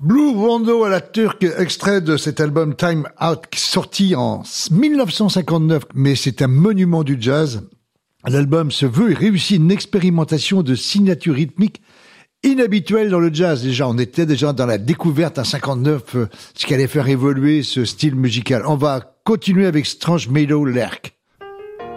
Blue Rondo à la turque, extrait de cet album Time Out, sorti en 1959, mais c'est un monument du jazz. L'album se veut et réussit une expérimentation de signature rythmique inhabituelle dans le jazz. Déjà, on était déjà dans la découverte en 59, ce qui allait faire évoluer ce style musical. On va continuer avec Strange Meadow Lark.